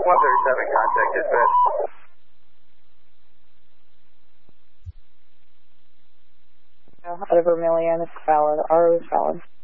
137, contact dispatch. Out of Vermilion, it's valid. RO is valid.